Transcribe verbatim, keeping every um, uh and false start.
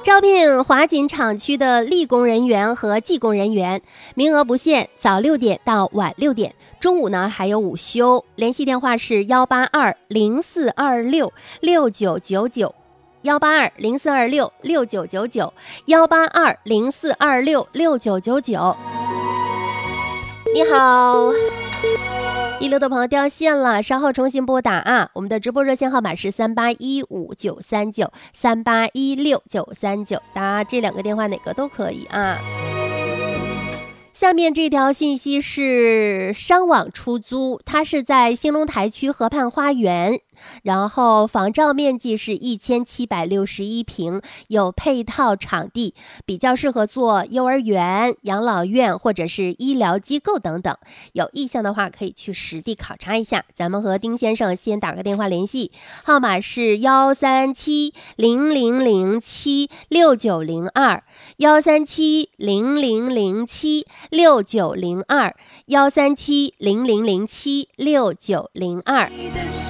招聘华锦厂区的力工人员和技工人员，名额不限，早六点到晚六点，中午呢还有午休。联系电话是幺八二零四二六六九九九，幺八二零四二六六九九九，幺八二零四二六六九九九。你好。一流的朋友掉线了，稍后重新拨打啊！我们的直播热线号码是三八一五九三九三八一六九三九，打这两个电话哪个都可以啊。下面这条信息是商网出租，它是在兴隆台区河畔花园，然后房照面积是一千七百六十一平，有配套场地，比较适合做幼儿园、养老院或者是医疗机构等等。有意向的话可以去实地考察一下。咱们和丁先生先打个电话联系，号码是幺三七零零零七六九零二，幺三七零零零七六九零二，幺三七零零零七六九零二。